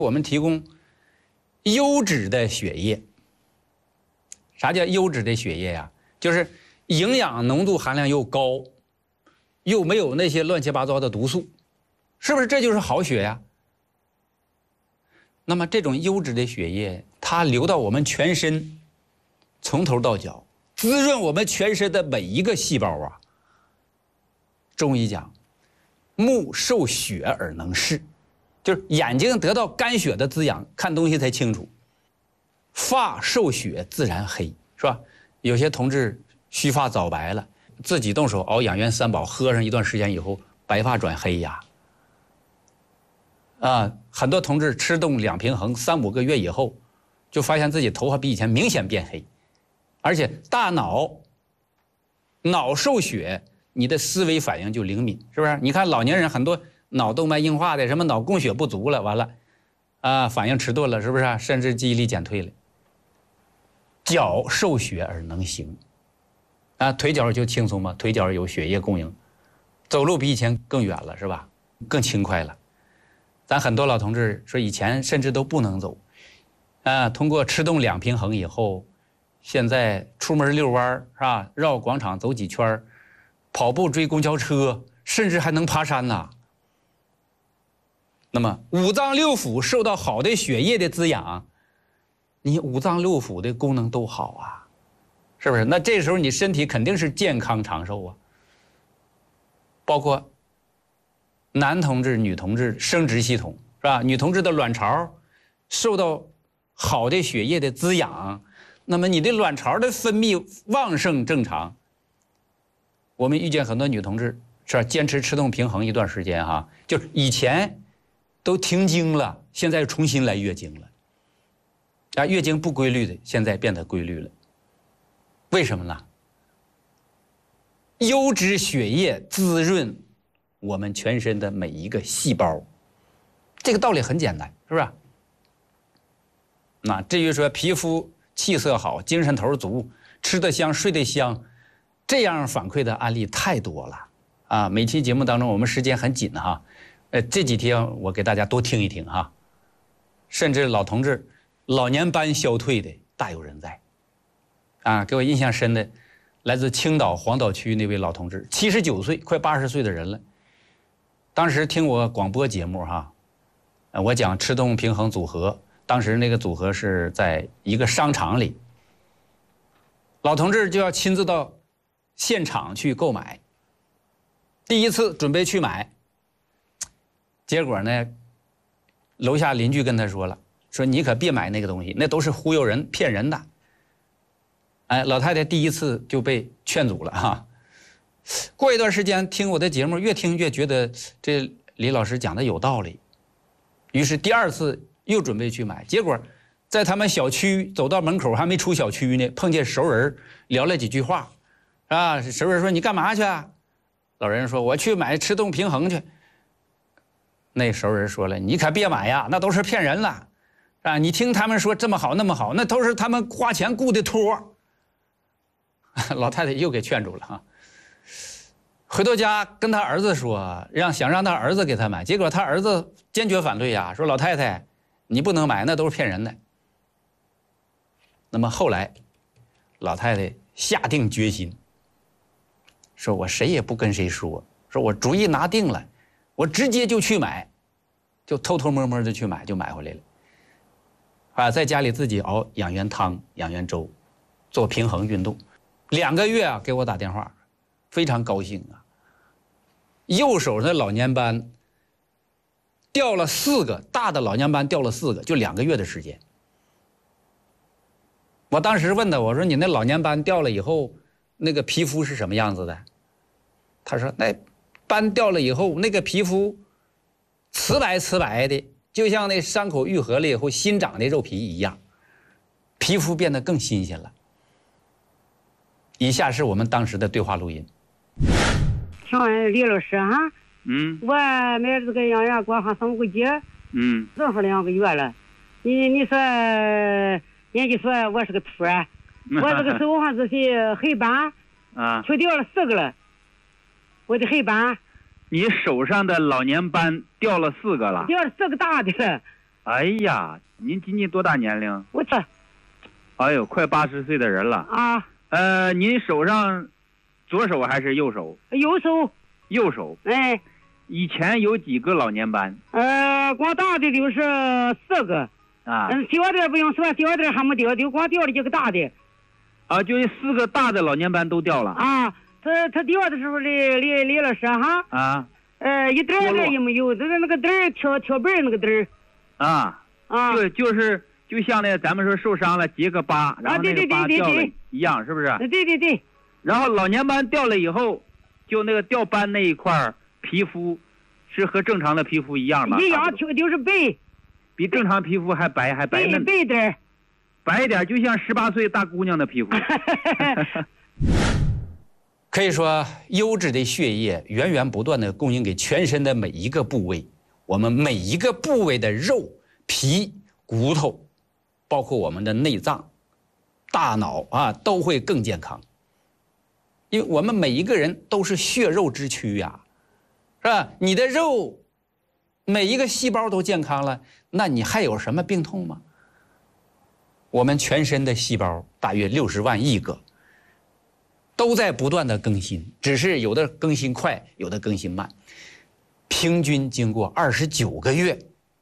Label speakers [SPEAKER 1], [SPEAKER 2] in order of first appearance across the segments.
[SPEAKER 1] 我们提供优质的血液。啥叫优质的血液呀？就是营养浓度含量又高，又没有那些乱七八糟的毒素，是不是？这就是好血呀。那么这种优质的血液，它流到我们全身，从头到脚，滋润我们全身的每一个细胞啊。中医讲，目受血而能视，就是眼睛得到肝血的滋养，看东西才清楚。发受血自然黑，是吧？有些同志须发早白了，自己动手熬养元三宝，喝上一段时间以后，白发转黑呀。很多同志吃动两平衡3、5个月以后，就发现自己头发比以前明显变黑，而且大脑受血，你的思维反应就灵敏，是不是？你看老年人很多脑动脉硬化的，什么脑供血不足了，完了反应迟钝了，是不是？甚至记忆力减退了。脚受血而能行，腿脚就轻松嘛，腿脚有血液供应，走路比以前更远了，是吧？更轻快了。咱很多老同志说以前甚至都不能走，通过吃动两平衡以后，现在出门遛弯是吧？绕广场走几圈，跑步追公交车，甚至还能爬山呢。那么五脏六腑受到好的血液的滋养，你五脏六腑的功能都好啊，是不是？那这时候你身体肯定是健康长寿啊。包括男同志、女同志生殖系统是吧？女同志的卵巢受到好的血液的滋养，那么你的卵巢的分泌旺盛正常。我们遇见很多女同志是吧？坚持吃动平衡一段时间哈，就是以前都停经了，现在重新来月经了。月经不规律的现在变得规律了，为什么呢？优质血液滋润我们全身的每一个细胞，这个道理很简单，是不是？那至于说皮肤气色好、精神头足、吃得香、睡得香，这样反馈的案例太多了每期节目当中我们时间很紧哈，这几天我给大家多听一听哈，甚至老同志老年斑消退的大有人在，给我印象深的，来自青岛黄岛区那位老同志，79岁，快80岁的人了。当时听我广播节目哈，我讲吃动平衡组合，当时那个组合是在一个商场里，老同志就要亲自到现场去购买。第一次准备去买，结果呢，楼下邻居跟他说了。说你可别买那个东西，那都是忽悠人骗人的。老太太第一次就被劝阻了哈。过一段时间听我的节目，越听越觉得这李老师讲的有道理，于是第2次又准备去买，结果在他们小区走到门口还没出小区呢，碰见熟人聊了几句话，熟人说你干嘛去啊？老人说我去买吃动平衡去。那熟人说了，你可别买呀，那都是骗人了。你听他们说这么好那么好，那都是他们花钱雇的托。老太太又给劝住了哈。回到家跟他儿子说，想让他儿子给他买，结果他儿子坚决反对呀，说老太太你不能买，那都是骗人的。那么后来老太太下定决心，说我谁也不跟谁说，说我主意拿定了，我直接就去买，就偷偷摸摸的去买，就买回来了。在家里自己熬养元汤、养元粥，做平衡运动，2个月给我打电话，非常高兴啊。右手的老年斑掉了4个，大的老年斑掉了4个，就2个月的时间。我当时问他，我说你那老年斑掉了以后，那个皮肤是什么样子的？他说那斑掉了以后，那个皮肤瓷白瓷白的。就像那伤口愈合了以后新长的肉皮一样，皮肤变得更新鲜了。以下是我们当时的对话录音。
[SPEAKER 2] 请问李老师哈，我买这个养元果还3、5个节，正好2个月了。你说人家说我是个秃啊，我这个手上这些黑斑就掉了4个了，我的黑斑。
[SPEAKER 3] 你手上的老年斑掉了4个了，
[SPEAKER 2] 掉了4个大的了，
[SPEAKER 3] 哎呀，您今年多大年龄？
[SPEAKER 2] 我这，
[SPEAKER 3] 哎呦，快80岁的人了
[SPEAKER 2] 啊。
[SPEAKER 3] 您手上左手还是右手？
[SPEAKER 2] 右手。
[SPEAKER 3] 右手。
[SPEAKER 2] 哎。
[SPEAKER 3] 以前有几个老年班？
[SPEAKER 2] 光大的就是4个。
[SPEAKER 3] 啊。
[SPEAKER 2] 小的不用说，小的还没掉，就光掉了几个大的。
[SPEAKER 3] 啊，就4个大的老年班都掉了。
[SPEAKER 2] 啊，他掉的时候离了舌哈。
[SPEAKER 3] 啊。
[SPEAKER 2] 一点也没有，就是那个灯儿挑背那个灯儿。
[SPEAKER 3] 啊。就像那咱们说受伤了结个疤，然后那个疤掉了一样，是不是？
[SPEAKER 2] 对。
[SPEAKER 3] 然后老年斑掉了以后，就那个掉斑那一块皮肤，是和正常的皮肤一样吗？
[SPEAKER 2] 一样，就是白。
[SPEAKER 3] 比正常皮肤还白嫩。
[SPEAKER 2] 白点。
[SPEAKER 3] 白一点，就像18岁大姑娘的皮肤。
[SPEAKER 1] 可以说，优质的血液源源不断地供应给全身的每一个部位，我们每一个部位的肉、皮、骨头，包括我们的内脏、大脑啊，都会更健康。因为我们每一个人都是血肉之躯呀，是吧？你的肉每一个细胞都健康了，那你还有什么病痛吗？我们全身的细胞大约60万亿个，都在不断的更新，只是有的更新快，有的更新慢。平均经过29个月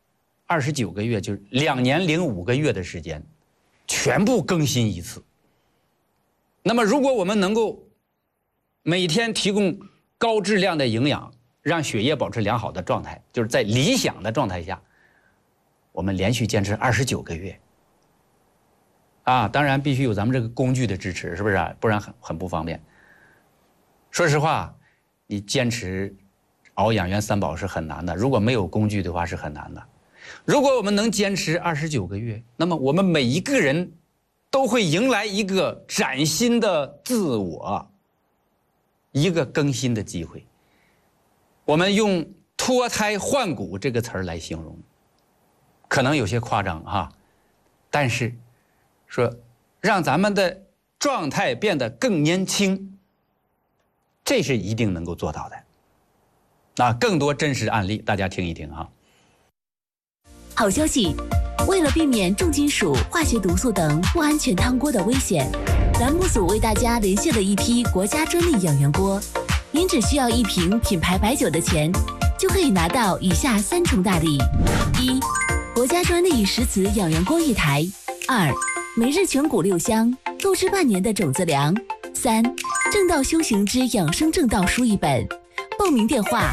[SPEAKER 1] ，29个月就是2年05个月的时间，全部更新一次。那么，如果我们能够每天提供高质量的营养，让血液保持良好的状态，就是在理想的状态下，我们连续坚持29个月。当然必须有咱们这个工具的支持，是不是？不然很不方便。说实话，你坚持熬养元3宝是很难的，如果没有工具的话是很难的。如果我们能坚持29个月，那么我们每一个人都会迎来一个崭新的自我，一个更新的机会。我们用脱胎换骨这个词儿来形容，可能有些夸张哈，但是说让咱们的状态变得更年轻，这是一定能够做到的。更多真实案例大家听一听哈。
[SPEAKER 4] 好消息，为了避免重金属、化学毒素等不安全汤锅的危险，栏目组为大家连线了一批国家专利养元锅，您只需要1瓶品牌白酒的钱，就可以拿到以下3重大礼：1、国家专利石瓷养元锅1台；2、每日全谷6香，购置半年的种子粮；3、正道修行之养生正道书1本。报名电话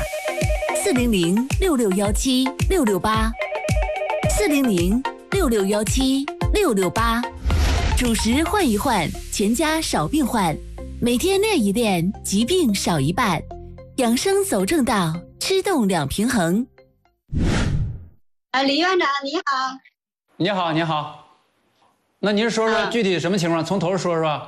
[SPEAKER 4] ：400-6617-668，400-6617-668。主食换一换，全家少病患。每天练一练，疾病少一半。养生走正道，吃动2平衡。
[SPEAKER 5] 李院长你好。
[SPEAKER 1] 你好，你好。那您说说具体什么情况？从头说说。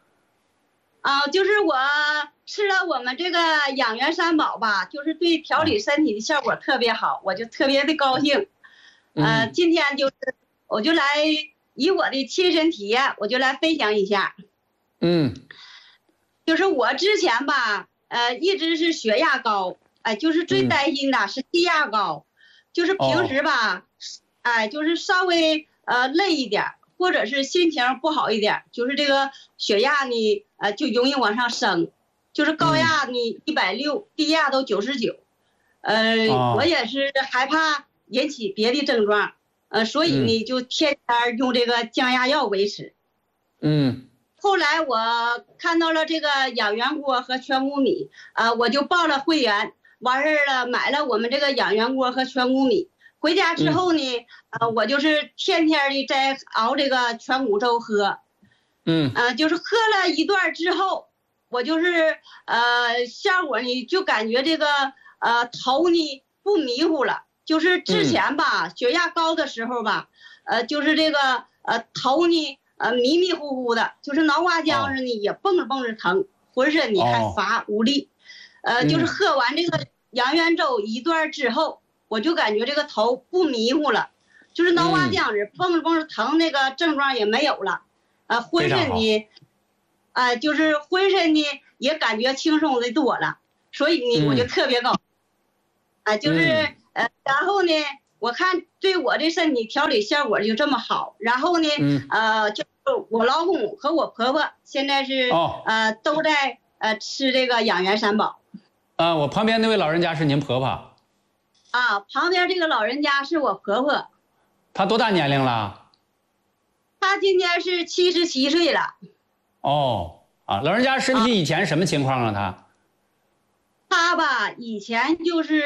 [SPEAKER 5] 就是我吃了我们这个养元3宝吧，就是对调理身体的效果特别好，我就特别的高兴。今天就是我就来以我的亲身体验，我就来分享一下。就是我之前吧，一直是血压高，就是最担心的是低压高，就是平时吧，就是稍微累一点，或者是心情不好一点，就是这个血压呢，就容易往上升，就是高压呢160，低压都99。我也是害怕引起别的症状，所以呢就天天用这个降压药维持。后来我看到了这个养元锅和全谷米，我就报了会员，完事儿了买了我们这个养元锅和全谷米。回家之后呢，我就是天天的在熬这个全谷粥喝，就是喝了一段之后，我就是效果呢就感觉这个头呢不迷糊了，就是之前吧血压高的时候吧，就是这个头呢迷迷糊糊的，就是脑瓜浆子呢也蹦着蹦着疼，浑身呢还乏无力，就是喝完这个养元粥一段之后。我就感觉这个头不迷糊了，就是脑瓜浆子蹦着蹦着疼，那个症状也没有了，浑身呢，就是浑身呢也感觉轻松的多了，所以呢我就特别高，就是然后呢我看对我这身体调理效果就这么好。然后呢，就我老公和我婆婆现在是都在吃这个养元三宝。
[SPEAKER 1] 我旁边那位老人家是您婆婆？
[SPEAKER 5] 旁边这个老人家是我婆婆。
[SPEAKER 1] 她多大年龄了？
[SPEAKER 5] 她今年是77岁了。
[SPEAKER 1] 老人家身体以前什么情况啊？
[SPEAKER 5] 她吧，以前就是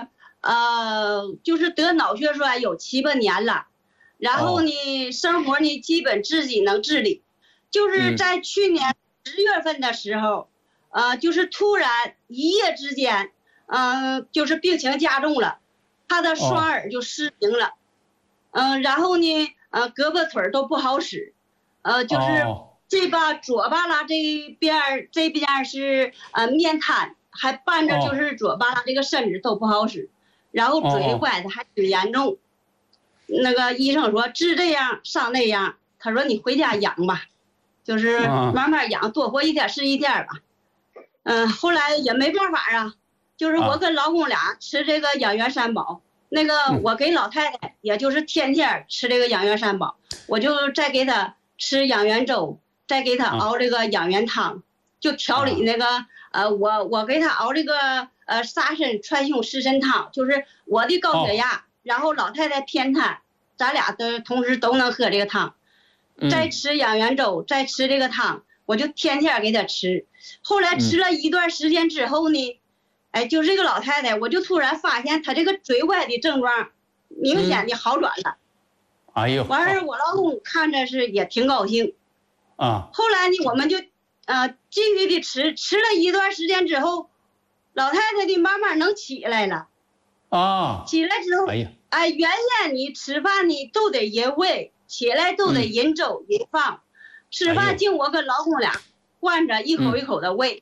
[SPEAKER 5] 得脑血栓有7、8年了，然后呢，生活呢基本自己能自理，就是在去年10月份的时候，就是突然一夜之间，就是病情加重了，她的双耳就失明了，然后呢，胳膊腿都不好使，就是左巴拉这边是面瘫，还伴着就是左巴拉这个身子都不好使。然后嘴坏的还挺严重，那个医生说治这样伤那样，他说你回家养吧，就是慢慢养，多活一天是一天吧。后来也没办法啊，就是我跟老公俩吃这个养元三宝，那个我给老太太也就是天天吃这个养元三宝，我就再给她吃养元粥，再给她熬这个养元汤，就调理那个我给她熬这个沙参川芎四神汤，就是我的高血压，然后老太太偏瘫，咱俩都同时都能喝这个汤，再吃养元粥，再吃这个汤，我就天天给她吃。后来吃了一段时间之后呢，就这个老太太，我就突然发现她这个嘴歪的症状明显的好转了。完事我老公看着是也挺高兴。后来呢，我们就继续的吃了一段时间之后，老太太的慢慢能起来了。起来之后，原先你吃饭呢都得人喂，起来都得人粥人放，吃饭就我跟老公俩换着一口一口的喂。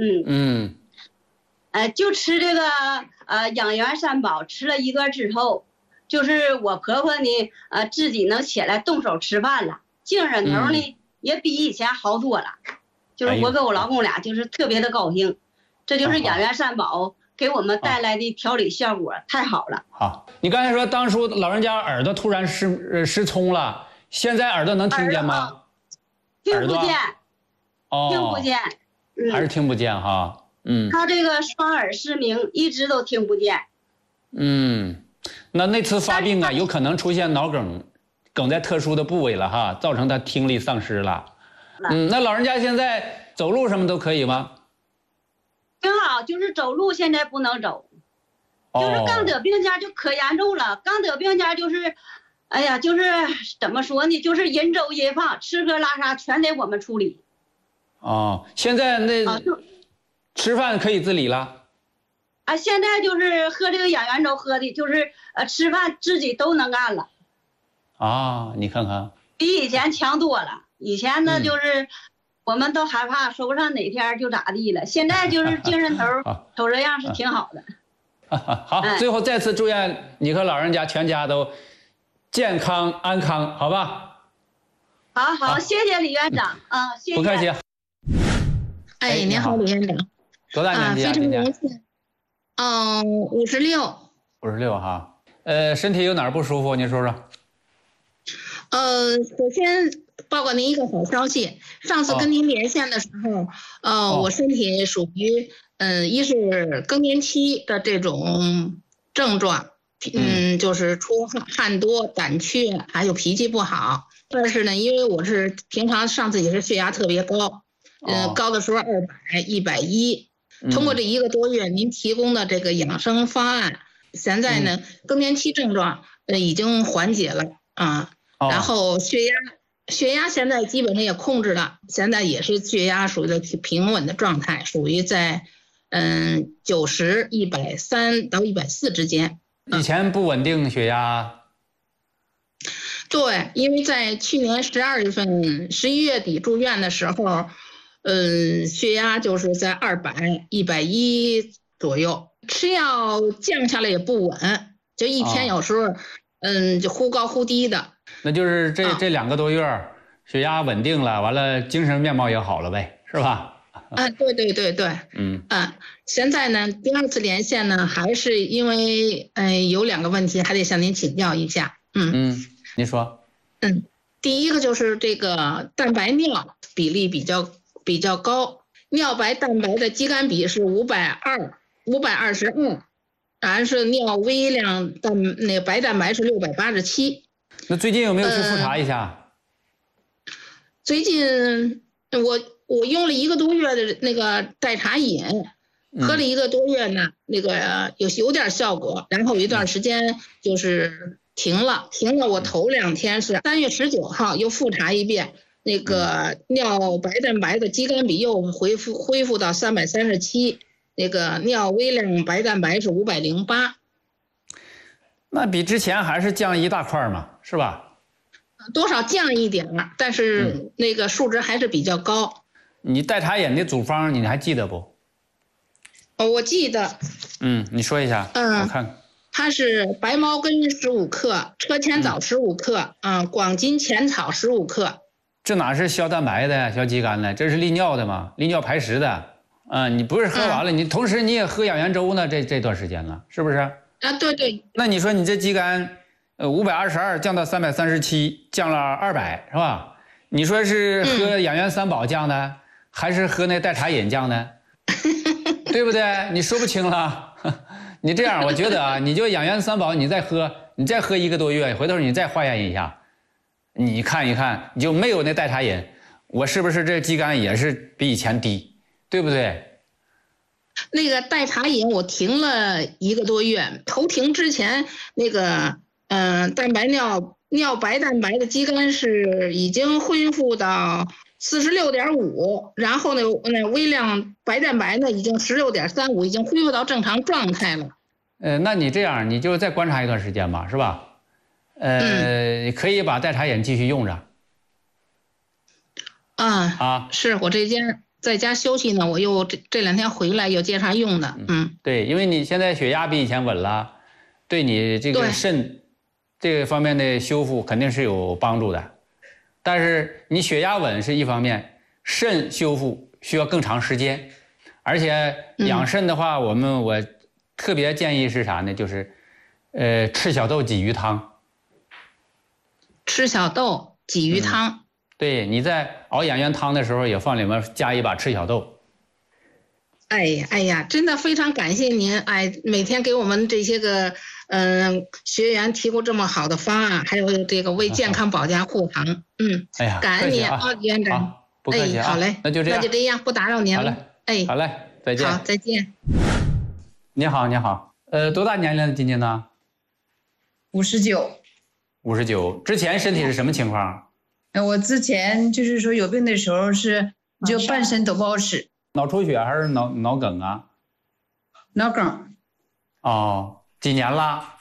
[SPEAKER 5] 就吃这个养元三宝，吃了一段之后，就是我婆婆呢自己能起来动手吃饭了，精神头呢也比以前好多了。就是我跟我老公俩就是特别的高兴，这就是养元三宝给我们带来的调理效果太好了。
[SPEAKER 1] 好，你刚才说当初老人家耳朵突然失聪了，现在耳朵能听见吗？
[SPEAKER 5] 听不见。听不见。
[SPEAKER 1] 还是听不见哈。
[SPEAKER 5] 他这个双耳失明，一直都听不见。
[SPEAKER 1] 那次发病有可能出现脑梗在特殊的部位了哈，造成他听力丧失了。那老人家现在走路什么都可以吗？
[SPEAKER 5] 挺好，就是走路现在不能走，就是刚得病前就可严重了。刚得病前就是，就是怎么说呢，就是人粥人放，吃喝拉撒全得我们处理。
[SPEAKER 1] 现在吃饭可以自理了。
[SPEAKER 5] 现在就是喝这个养元粥，喝的就是吃饭自己都能干了。
[SPEAKER 1] 你看看，
[SPEAKER 5] 比以前强多了。以前呢，就是我们都害怕说不上哪天就咋地了，现在就是精神头瞅这样是挺好的。
[SPEAKER 1] 好，最后再次祝愿你和老人家全家都健康安康，好吧？
[SPEAKER 5] 好，谢谢李院长谢谢。
[SPEAKER 1] 不客气。
[SPEAKER 6] 您好，李院长。
[SPEAKER 1] 多大年纪？
[SPEAKER 6] 非常年轻。56。
[SPEAKER 1] 56哈。身体有哪儿不舒服？您说说。
[SPEAKER 6] 首先报告您一个好消息，上次跟您连线的时候，我身体属于一是更年期的这种症状，就是出汗多、胆怯，还有脾气不好。但是呢，因为我是平常上次也是血压特别高，高的时候200、110。通过这1个多月您提供的这个养生方案，现在呢更年期症状已经缓解了然后血压现在基本上也控制了，现在也是血压属于平稳的状态，属于在90、130到140之间。
[SPEAKER 1] 以前不稳定血压。
[SPEAKER 6] 对，因为在去年12月份11月底住院的时候，血压就是在200、110左右，吃药降下来也不稳，就一天有时候就忽高忽低的。
[SPEAKER 1] 那就是这2个多月血压稳定了，完了精神面貌也好了呗，是吧？
[SPEAKER 6] 对，现在呢，第二次连线呢，还是因为有2个问题，还得向您请教一下。
[SPEAKER 1] 你说。
[SPEAKER 6] 第一个就是这个蛋白尿比例比较高，尿白蛋白的肌酐比是522，然后是尿微量那个白蛋白是687。
[SPEAKER 1] 那最近有没有去复查一下？
[SPEAKER 6] 最近我用了1个多月的那个代茶饮，喝了1个多月呢，那个有点效果，然后有一段时间就是停了。我头2天是3月19号又复查一遍，那个尿白蛋白的肌酐比又恢复到337，那个尿微量白蛋白是508。
[SPEAKER 1] 那比之前还是降一大块嘛，是吧？
[SPEAKER 6] 多少降一点了，但是那个数值还是比较高。
[SPEAKER 1] 你代茶饮的组方你还记得不？
[SPEAKER 6] 我记得。
[SPEAKER 1] 你说一下。我看。
[SPEAKER 6] 它是白茅根15克，车前草15克，广金钱草15克。
[SPEAKER 1] 这哪是消蛋白的、消肌酐的，这是利尿的嘛，利尿排石的。你不是喝完了，你同时你也喝养元粥呢，这段时间了，是不是？
[SPEAKER 6] 对。
[SPEAKER 1] 那你说你这肌酐，522降到337，降了200，是吧？你说是喝养元3宝降的，还是喝那代茶饮降的？对不对？你说不清了。你这样，我觉得你就养元3宝，你再喝1个多月，回头你再化验一下，你看一看，你就没有那代茶饮，我是不是这肌酐也是比以前低，对不对？
[SPEAKER 6] 那个代茶饮我停了1个多月，头停之前那个蛋白尿白蛋白的肌酐是已经恢复到46.5，然后呢那微量白蛋白呢已经16.35，已经恢复到正常状态了。
[SPEAKER 1] 那你这样你就再观察一段时间吧，是吧？可以把代茶饮继续用着。
[SPEAKER 6] 是我这天在家休息呢，我又这2天回来又接上用的。
[SPEAKER 1] 对，因为你现在血压比以前稳了，对你这个肾这个方面的修复肯定是有帮助的。但是你血压稳是一方面，肾修复需要更长时间，而且养肾的话，我特别建议是啥呢？就是赤小豆鲫鱼汤。
[SPEAKER 6] 赤小豆鲫鱼汤。
[SPEAKER 1] 对，你在熬养元汤的时候也放里面加一把赤小豆。
[SPEAKER 6] 哎呀，真的非常感谢您，每天给我们这些个学员提供这么好的方案，还有这个为健康保驾护航。感恩您院长。
[SPEAKER 1] 不客气
[SPEAKER 6] 好嘞，
[SPEAKER 1] 那就这
[SPEAKER 6] 样，不打扰您了。
[SPEAKER 1] 好嘞，再见。
[SPEAKER 6] 好，再见。
[SPEAKER 1] 你好，多大年龄了今年呢
[SPEAKER 7] ？59。
[SPEAKER 1] 59，之前身体是什么情况？
[SPEAKER 7] 我之前就是说有病的时候是就半身都不好使。
[SPEAKER 1] 脑出血还是脑梗啊？
[SPEAKER 7] 脑梗。
[SPEAKER 1] 几年了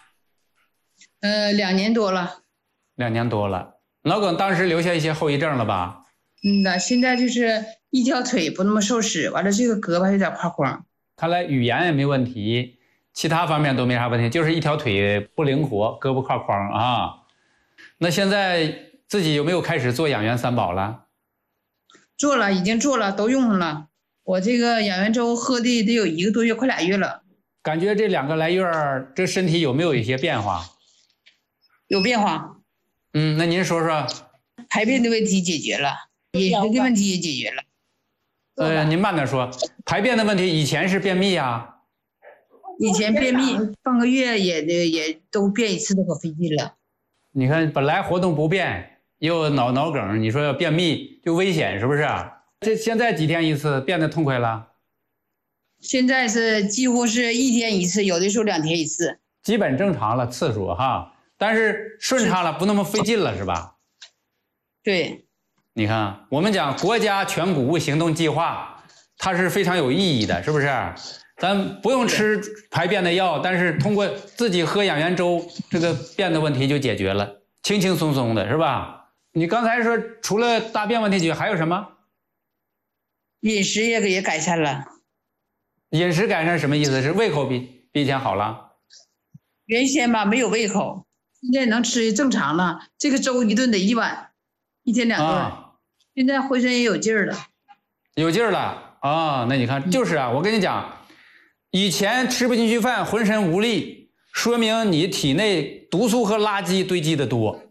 [SPEAKER 7] ？2年多了。
[SPEAKER 1] 2年多了，脑梗当时留下一些后遗症了吧？
[SPEAKER 7] 现在就是一条腿不那么受使，完了这个胳膊有点夸慌。
[SPEAKER 1] 看来语言也没问题，其他方面都没啥问题，就是一条腿不灵活，胳膊挎框啊。那现在自己有没有开始做养元3宝了？
[SPEAKER 7] 做了，已经做了，都用上了。我这个养元粥喝的得有1个多月，快2月了。
[SPEAKER 1] 感觉这2个来月这身体有没有一些变化？
[SPEAKER 7] 有变化。
[SPEAKER 1] 那您说说。
[SPEAKER 7] 排便的问题解决了，饮食的问题也解决了。
[SPEAKER 1] 您慢点说。排便的问题以前是便秘啊？
[SPEAKER 7] 以前便秘，半个月也都便1次都可费劲了。
[SPEAKER 1] 你看，本来活动不便，又脑梗，你说要便秘就危险，是不是？这现在几天一次，变得痛快了？
[SPEAKER 7] 现在是几乎是1天1次，有的时候2天1次，
[SPEAKER 1] 基本正常了次数哈，但是顺畅了，不那么费劲了，是吧？
[SPEAKER 7] 对。
[SPEAKER 1] 你看，我们讲国家全谷物行动计划，它是非常有意义的，是不是？咱不用吃排便的药，但是通过自己喝养元粥，这个便的问题就解决了，轻轻松松的，是吧？你刚才说除了大便问题解决，还有什么？
[SPEAKER 7] 饮食也改善了。
[SPEAKER 1] 饮食改善什么意思？是胃口比以前好了？
[SPEAKER 7] 原先吧没有胃口，现在能吃正常了。这个粥1顿得1碗，1天2顿。现在浑身也有劲儿了。
[SPEAKER 1] 有劲儿了。 啊，那你看就是啊，我跟你讲，以前吃不进去饭，浑身无力，说明你体内毒素和垃圾堆积的多。